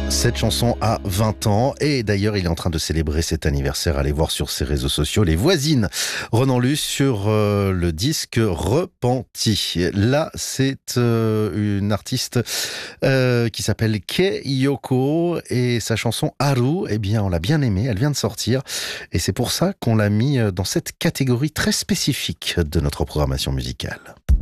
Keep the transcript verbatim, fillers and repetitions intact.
Cette chanson a vingt ans et d'ailleurs il est en train de célébrer cet anniversaire. Allez voir sur ses réseaux sociaux les voisines Renan Luce sur euh, le disque Repenti. Là c'est euh, une artiste euh, qui s'appelle Kei Yoko et sa chanson Haru, eh bien on l'a bien aimée, elle vient de sortir et c'est pour ça qu'on l'a mis dans cette catégorie très spécifique de notre programmation musicale.